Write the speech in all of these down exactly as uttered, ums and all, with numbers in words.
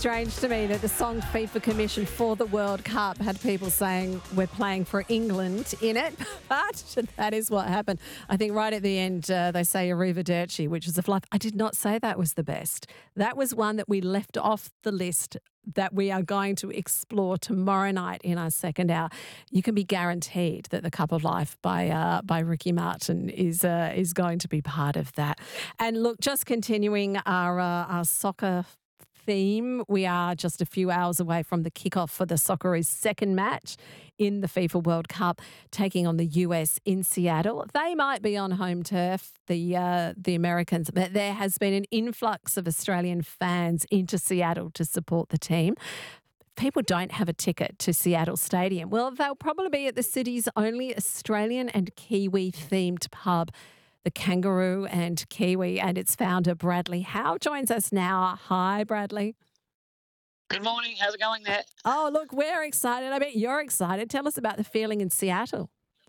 strange to me that the song FIFA Commission for the World Cup had people saying we're playing for England in it, but that is what happened. I think right at the end uh, they say Arrivederci, which is a fluff. I did not say that was the best. That was one that we left off the list that we are going to explore tomorrow night in our second hour. You can be guaranteed that the Cup of Life by uh, by Ricky Martin is uh, is going to be part of that. And look, just continuing our uh, our soccer theme, we are just a few hours away from the kickoff for the Socceroos' second match in the FIFA World Cup, taking on the U S in Seattle. They might be on home turf, the uh, the Americans, but there has been an influx of Australian fans into Seattle to support the team. People don't have a ticket to Seattle Stadium. Well, they'll probably be at the city's only Australian and Kiwi-themed pub, the Kangaroo and Kiwi, and its founder, Bradley Howe, joins us now. Hi, Bradley. Good morning. How's it going there? Oh, look, we're excited. I bet you're excited. Tell us about the feeling in Seattle.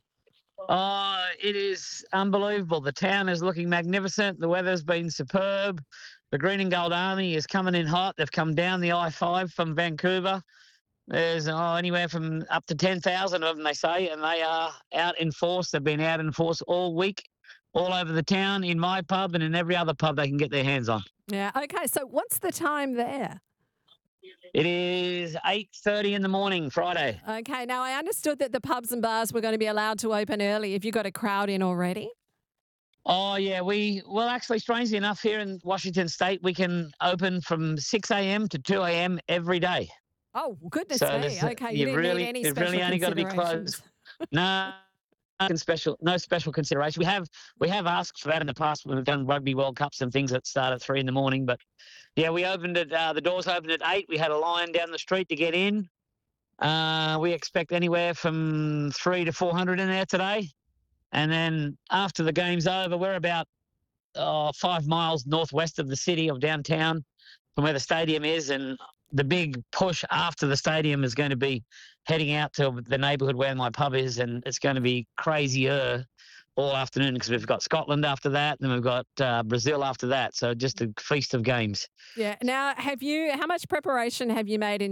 Oh, it is unbelievable. The town is looking magnificent. The weather's been superb. The Green and Gold Army is coming in hot. They've come down the I five from Vancouver. There's oh, anywhere from up to ten thousand of them, they say, and they are out in force. They've been out in force all week, all over the town, in my pub and in every other pub they can get their hands on. Yeah, okay. So what's the time there? It is eight thirty in the morning, Friday. Okay, now I understood that the pubs and bars were going to be allowed to open early. Have you got a crowd in already? Oh, yeah. We, well, actually, strangely enough, here in Washington State, we can open from six a.m. to two a.m. every day. Oh, goodness So me. there's- Okay, you you've didn't really- need any you've special really only gotta be considerations. closed. No, nothing special, no special consideration. We have we have asked for that in the past when we've done Rugby World Cups and things that start at three in the morning. But yeah, we opened it. Uh, the doors opened at eight. We had a line down the street to get in. Uh, we expect anywhere from three to four hundred in there today. And then after the game's over, we're about uh, five miles northwest of the city of downtown from where the stadium is, and the big push after the stadium is going to be heading out to the neighbourhood where my pub is, and it's going to be crazier all afternoon because we've got Scotland after that, and then we've got uh, Brazil after that. So just a feast of games. Yeah. Now, have you? How much preparation have you made in